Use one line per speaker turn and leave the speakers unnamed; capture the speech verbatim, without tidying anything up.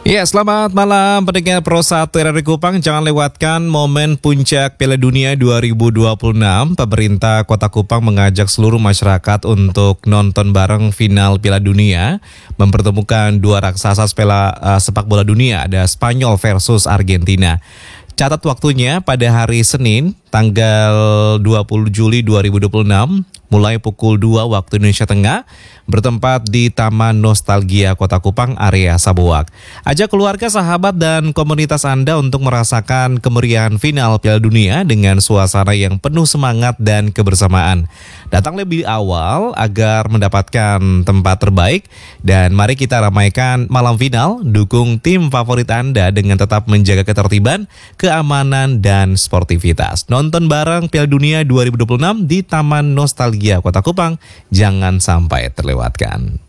Ya, selamat malam pendengar Pro satu R R I Kupang. Jangan lewatkan momen puncak Piala Dunia dua ribu dua puluh enam. Pemerintah Kota Kupang mengajak seluruh masyarakat untuk nonton bareng final Piala Dunia, mempertemukan dua raksasa sepela, uh, sepak bola dunia, ada Spanyol versus Argentina. Catat waktunya pada hari Senin, tanggal dua puluh Juli dua ribu dua puluh enam, mulai pukul dua waktu Indonesia Tengah, bertempat di Taman Nostalgia Kota Kupang, area Sabuak. Ajak keluarga, sahabat, dan komunitas Anda untuk merasakan kemeriahan final Piala Dunia dengan suasana yang penuh semangat dan kebersamaan. Datang lebih awal agar mendapatkan tempat terbaik, dan mari kita ramaikan malam final, dukung tim favorit Anda dengan tetap menjaga ketertiban, keamanan, dan sportivitas. Nonton bareng Piala Dunia dua ribu dua puluh enam di Taman Nostalgia Kota Kupang, jangan sampai terlewatkan.